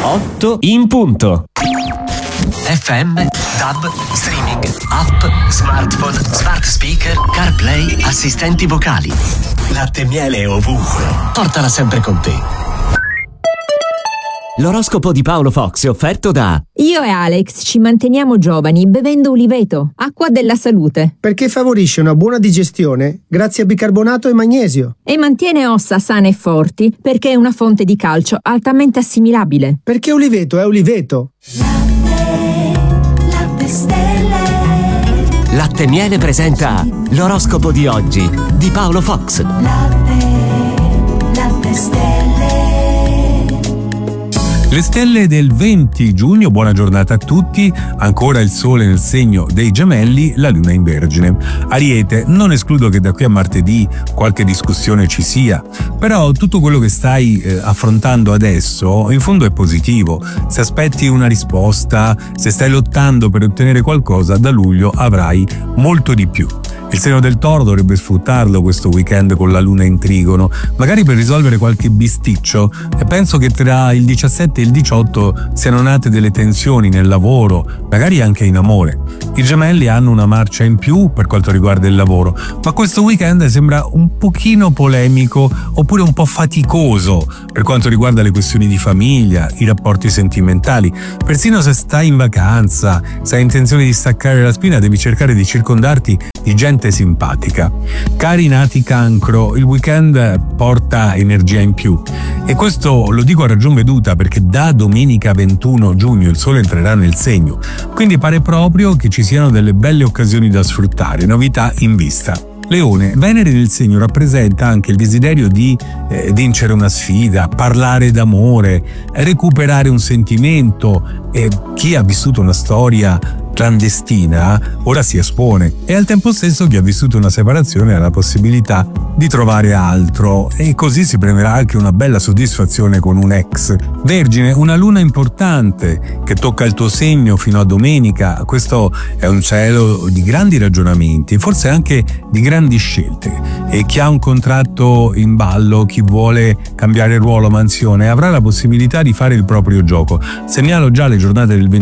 8 in punto. FM, DAB, streaming, app, smartphone, smart speaker, CarPlay, assistenti vocali. Latte e miele ovunque. Portala sempre con te. L'oroscopo di Paolo Fox è offerto da... Io e Alex ci manteniamo giovani bevendo Uliveto, acqua della salute. Perché favorisce una buona digestione grazie a bicarbonato e magnesio. E mantiene ossa sane e forti perché è una fonte di calcio altamente assimilabile. Perché Uliveto è Uliveto. Latte Stelle. Latte e Miele presenta l'oroscopo di oggi di Paolo Fox. Latte Stelle. Le stelle del 20 giugno, buona giornata a tutti, ancora il sole nel segno dei Gemelli, la luna in Vergine. Ariete, non escludo che da qui a martedì qualche discussione ci sia, però tutto quello che stai affrontando adesso in fondo è positivo. Se aspetti una risposta, se stai lottando per ottenere qualcosa, da luglio avrai molto di più. Il segno del Toro dovrebbe sfruttarlo questo weekend con la luna in trigono, magari per risolvere qualche bisticcio, e penso che tra il 17 e il 18 siano nate delle tensioni nel lavoro, magari anche in amore. I Gemelli hanno una marcia in più per quanto riguarda il lavoro, ma questo weekend sembra un pochino polemico oppure un po' faticoso per quanto riguarda le questioni di famiglia, i rapporti sentimentali. Persino se stai in vacanza, se hai intenzione di staccare la spina, devi cercare di circondarti di gente simpatica. Cari nati Cancro, il weekend porta energia in più, e questo lo dico a ragion veduta perché da domenica 21 giugno il sole entrerà nel segno, quindi pare proprio che ci siano delle belle occasioni da sfruttare, novità in vista. Leone, Venere nel segno rappresenta anche il desiderio di vincere una sfida, parlare d'amore, recuperare un sentimento, e chi ha vissuto una storia clandestina ora si espone, e al tempo stesso chi ha vissuto una separazione ha la possibilità di trovare altro, e così si prenderà anche una bella soddisfazione con un ex. Vergine, una luna importante che tocca il tuo segno fino a domenica. Questo è un cielo di grandi ragionamenti, forse anche di grandi scelte, e chi ha un contratto in ballo, chi vuole cambiare ruolo, mansione, avrà la possibilità di fare il proprio gioco. Segnalo già le giornate del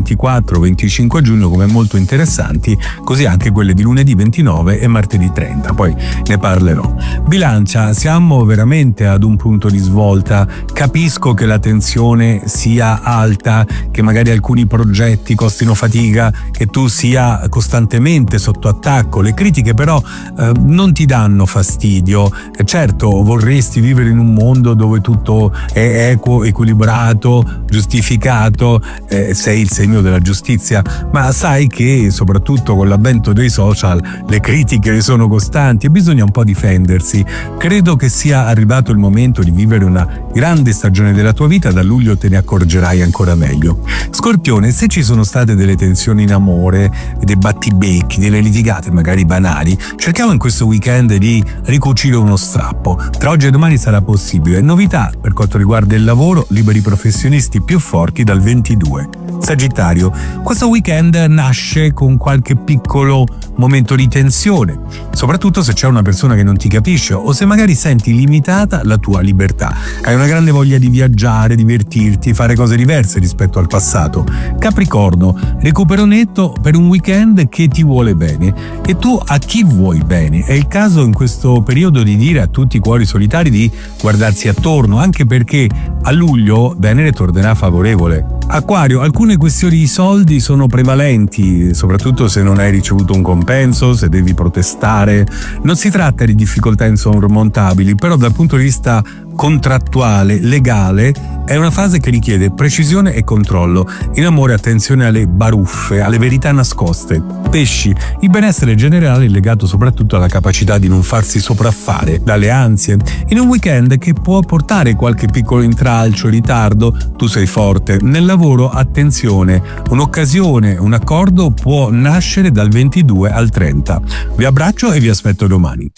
24-25 giugno come molto interessanti, così anche quelle di lunedì 29 e martedì 30, poi ne parlerò. Bilancia, siamo veramente ad un punto di svolta. Capisco che la tensione sia alta, che magari alcuni progetti costino fatica, che tu sia costantemente sotto attacco. Le critiche però non ti danno fastidio. Certo, vorresti vivere in un mondo dove tutto è equo, equilibrato, giustificato, sei il segno della giustizia, ma sai che soprattutto con l'avvento dei social le critiche sono costanti e bisogna un po' difendersi. Credo che sia arrivato il momento di vivere una grande stagione della tua vita, da luglio te ne accorgerai ancora meglio. Scorpione, se ci sono state delle tensioni in amore, dei battibecchi, delle litigate magari banali, cerchiamo in questo weekend di ricucire uno strappo. Tra oggi e domani sarà possibile. Novità per quanto riguarda il lavoro, liberi professionisti più forti dal 22. Sagittario, questo weekend nasce con qualche piccolo momento di tensione, soprattutto se c'è una persona che non ti capisce o se magari senti limitata la tua libertà. Hai una grande voglia di viaggiare, divertirti, fare cose diverse rispetto al passato. Capricorno, recupero netto per un weekend che ti vuole bene, e tu a chi vuoi bene? È il caso in questo periodo di dire a tutti i cuori solitari di guardarsi attorno, anche perché a luglio Venere tornerà favorevole. Acquario, alcune questioni di soldi sono prevalenti, soprattutto se non hai ricevuto un compenso, se devi protestare. Non si tratta di difficoltà insormontabili, però dal punto di vista contrattuale, legale, è una fase che richiede precisione e controllo. In amore attenzione alle baruffe, alle verità nascoste. Pesci, il benessere generale è legato soprattutto alla capacità di non farsi sopraffare dalle ansie. In un weekend che può portare qualche piccolo intralcio, ritardo, tu sei forte. Nel lavoro attenzione, un'occasione, un accordo può nascere dal 22 al 30. Vi abbraccio e vi aspetto domani.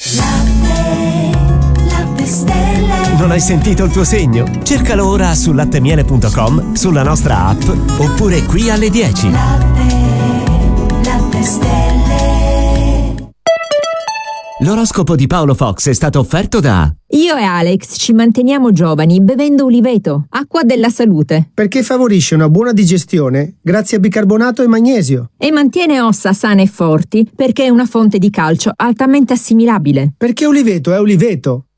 Non hai sentito il tuo segno? Cercalo ora su lattemiele.com, sulla nostra app, oppure qui alle 10. Latte Stelle. L'oroscopo di Paolo Fox è stato offerto da... Io e Alex ci manteniamo giovani bevendo Uliveto, acqua della salute. Perché favorisce una buona digestione grazie a bicarbonato e magnesio. E mantiene ossa sane e forti perché è una fonte di calcio altamente assimilabile. Perché Uliveto è Uliveto.